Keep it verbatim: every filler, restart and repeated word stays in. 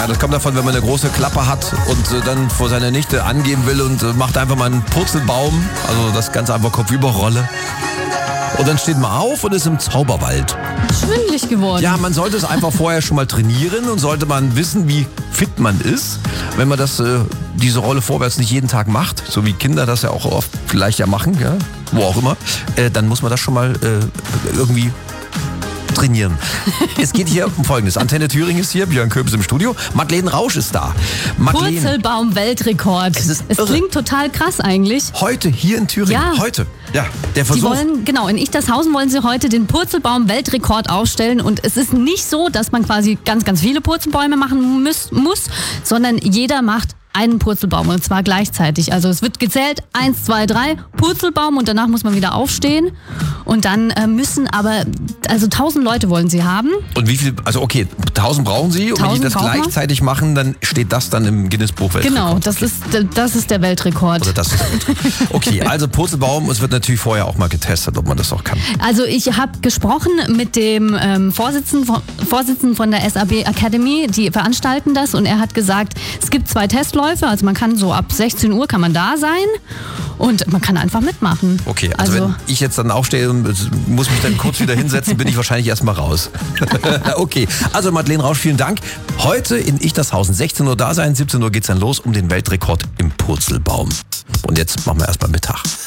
das kommt davon, wenn man eine große Klappe hat und äh, dann vor seiner Nichte angeben will und äh, macht einfach mal einen Purzelbaum. Also das Ganze einfach Kopfüberrolle. Und dann steht man auf und ist im Zauberwald. Schwindelig geworden. Ja, man sollte es einfach vorher schon mal trainieren und sollte man wissen, wie fit man ist. Wenn man das, äh, diese Rolle vorwärts nicht jeden Tag macht, so wie Kinder das ja auch oft vielleicht ja machen, ja, wo auch immer, äh, dann muss man das schon mal äh, irgendwie trainieren. Es geht hier um Folgendes. Antenne Thüringen ist hier, Björn Köbis im Studio. Madeleine Rausch ist da. Madeleine, Purzelbaum-Weltrekord. Es ist es irre. klingt total krass eigentlich. Heute hier in Thüringen. Ja. Heute. Ja, der Sie Versuch. wollen, genau, in Ichtershausen wollen sie heute den Purzelbaum-Weltrekord aufstellen und es ist nicht so, dass man quasi ganz, ganz viele Purzelbäume machen muss, muss sondern jeder macht einen Purzelbaum und zwar gleichzeitig. Also es wird gezählt, eins, zwei, drei, Purzelbaum und danach muss man wieder aufstehen und dann äh, müssen aber, also tausend Leute wollen sie haben. Und wie viel, also okay, tausend brauchen Sie und wenn die das tausend braucht man. gleichzeitig machen, dann steht das dann im Guinness-Buch Weltrekord. Genau, das ist, das ist der Weltrekord. Oder das ist der Weltrekord. Okay, also Purzelbaum, es wird natürlich vorher auch mal getestet, ob man das auch kann. Also ich habe gesprochen mit dem ähm, Vorsitzenden, von, Vorsitzenden von der S A B Academy, die veranstalten das und er hat gesagt, es gibt zwei Testläufe, also man kann so ab sechzehn Uhr kann man da sein und man kann einfach mitmachen. Okay, also, Also- wenn ich jetzt dann aufstehe und muss mich dann kurz wieder hinsetzen, bin ich wahrscheinlich erstmal raus. Okay, also Madeleine Rausch, vielen Dank. Heute in Ichtershausen, sechzehn Uhr da sein, siebzehn Uhr geht's dann los um den Weltrekord im Purzelbaum. Und jetzt machen wir erstmal Mittag.